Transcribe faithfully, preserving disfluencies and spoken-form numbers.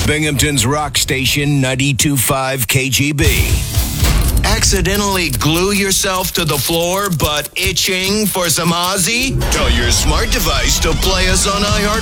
Binghamton's rock station, ninety-two point five K G B. Accidentally glue yourself to the floor, but itching for some Ozzy? Tell your smart device to play us on iHeartRadio.